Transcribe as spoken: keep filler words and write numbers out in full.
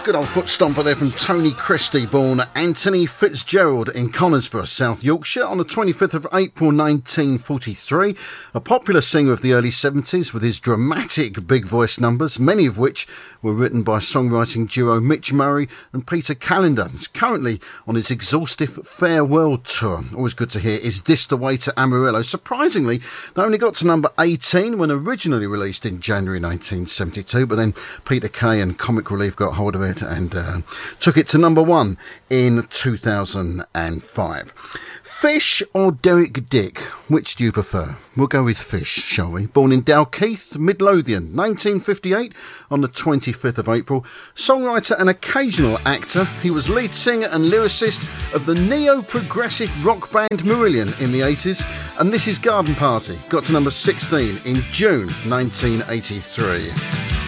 Good old foot stomper there from Tony Christie, born Anthony Fitzgerald in Conisbrough, South Yorkshire, on the twenty-fifth of April nineteen forty-three. A popular singer of the early seventies with his dramatic big voice numbers, many of which were written by songwriting duo Mitch Murray and Peter Callender. He's currently on his exhaustive farewell tour. Always good to hear Is This the Way to Amarillo. Surprisingly, they only got to number eighteen when originally released in January nineteen seventy-two, but then Peter Kay and Comic Relief got hold of it and uh, took it to number one in two thousand five. Fish or Derek Dick? Which do you prefer? We'll go with Fish, shall we? Born in Dalkeith, Midlothian, nineteen fifty-eight, on the twenty-fifth of April. Songwriter and occasional actor, he was lead singer and lyricist of the neo-progressive rock band Marillion in the eighties. And this is Garden Party, got to number sixteen in June nineteen eighty-three.